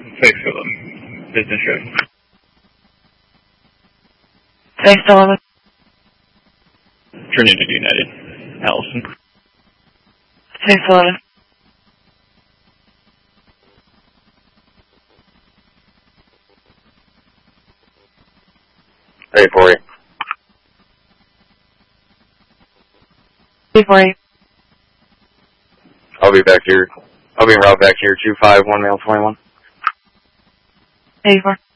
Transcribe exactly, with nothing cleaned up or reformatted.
Six eleven. Business trip. Six eleven. Trinity United. Allison. Six eleven. Eight four eight. Eight four eight. I'll be back here. I'll be en route back here. Two five one mail twenty one. Eight four.